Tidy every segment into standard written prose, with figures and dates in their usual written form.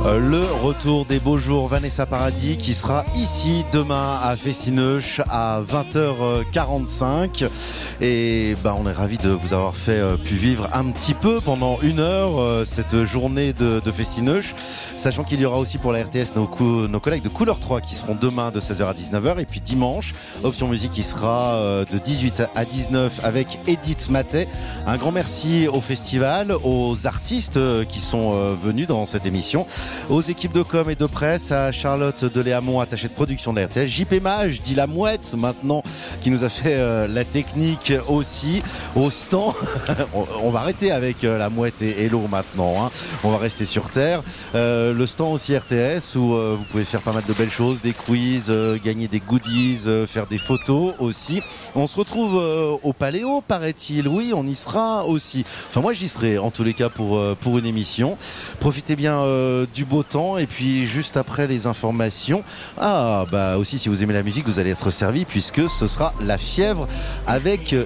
Le retour des beaux jours, Vanessa Paradis qui sera ici demain à Festineuch à 20h45 et on est ravis de vous avoir pu vivre un petit peu pendant une heure cette journée de Festineuch, sachant qu'il y aura aussi pour la RTS nos collègues de Couleur 3 qui seront demain de 16h à 19h et puis dimanche Option Musique qui sera de 18 à 19 avec Edith Matet. Un grand merci au festival, aux artistes qui sont venus dans cette émission, aux équipes de com et de presse, à Charlotte Deléamont, attachée de production de la RTS, JP Mage, dit la mouette maintenant, qui nous a fait la technique aussi, au stand. On va arrêter avec la mouette et l'eau maintenant, hein. On va rester sur terre. Le stand aussi RTS où vous pouvez faire pas mal de belles choses, des quiz, gagner des goodies, faire des photos aussi. On se retrouve au Paléo, paraît-il. Oui, on y sera aussi. Enfin, moi j'y serai en tous les cas pour une émission. Profitez bien du beau temps et puis juste après les informations, aussi si vous aimez la musique, vous allez être servi puisque ce sera La Fièvre avec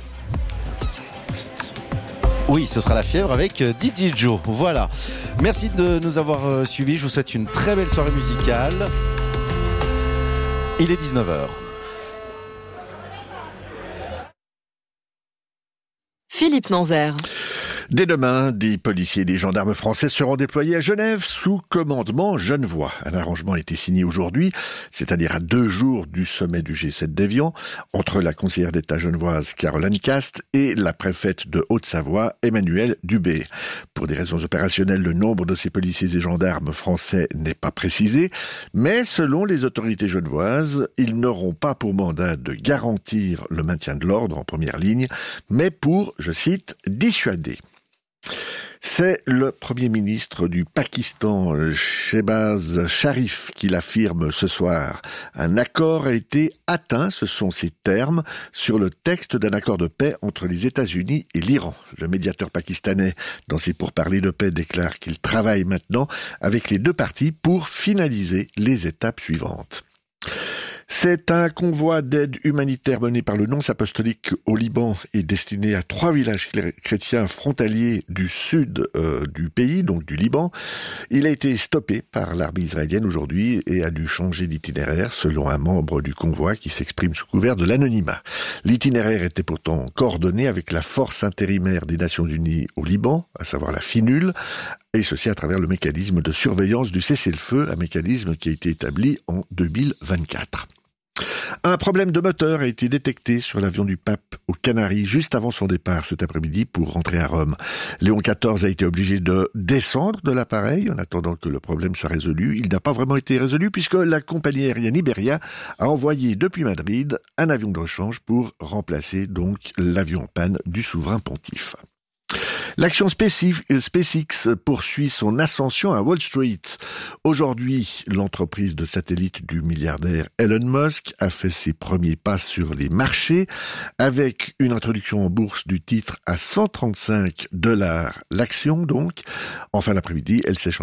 ce sera La Fièvre avec DJ Joe. Voilà. Merci de nous avoir suivis. Je vous souhaite une très belle soirée musicale. Il est 19h. Philippe Nanzer. Dès demain, des policiers et des gendarmes français seront déployés à Genève sous commandement genevois. Un arrangement a été signé aujourd'hui, c'est-à-dire à 2 jours du sommet du G7 d'Évian, entre la conseillère d'État genevoise Caroline Cast et la préfète de Haute-Savoie, Emmanuelle Dubé. Pour des raisons opérationnelles, le nombre de ces policiers et gendarmes français n'est pas précisé, mais selon les autorités genevoises, ils n'auront pas pour mandat de garantir le maintien de l'ordre en première ligne, mais pour, je cite, dissuader. C'est le Premier ministre du Pakistan, Shehbaz Sharif, qui l'affirme ce soir. Un accord a été atteint, ce sont ses termes, sur le texte d'un accord de paix entre les États-Unis et l'Iran. Le médiateur pakistanais, dans ses pourparlers de paix, déclare qu'il travaille maintenant avec les 2 parties pour finaliser les étapes suivantes. C'est un convoi d'aide humanitaire mené par le Nonce apostolique au Liban et destiné à 3 villages chrétiens frontaliers du sud du pays, donc du Liban. Il a été stoppé par l'armée israélienne aujourd'hui et a dû changer d'itinéraire selon un membre du convoi qui s'exprime sous couvert de l'anonymat. L'itinéraire était pourtant coordonné avec la force intérimaire des Nations Unies au Liban, à savoir la FINUL, et ceci à travers le mécanisme de surveillance du cessez-le-feu, un mécanisme qui a été établi en 2024. Un problème de moteur a été détecté sur l'avion du pape aux Canaries juste avant son départ cet après-midi pour rentrer à Rome. Léon XIV a été obligé de descendre de l'appareil en attendant que le problème soit résolu. Il n'a pas vraiment été résolu puisque la compagnie aérienne Iberia a envoyé depuis Madrid un avion de rechange pour remplacer donc l'avion en panne du souverain pontife. L'action SpaceX poursuit son ascension à Wall Street. Aujourd'hui, l'entreprise de satellite du milliardaire Elon Musk a fait ses premiers pas sur les marchés avec une introduction en bourse du titre à $135 l'action donc. En fin d'après-midi, elle s'est